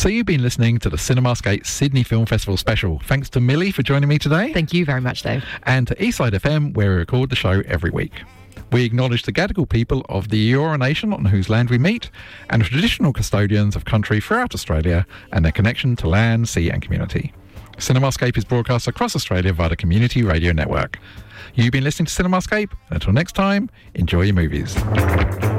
So you've been listening to the Cinemascape Sydney Film Festival special. Thanks to Millie for joining me today. Thank you very much, Dave. And to Eastside FM, where we record the show every week. We acknowledge the Gadigal people of the Eora Nation on whose land we meet, and the traditional custodians of country throughout Australia and their connection to land, sea and community. Cinemascape is broadcast across Australia via the Community Radio Network. You've been listening to Cinemascape, and until next time, enjoy your movies.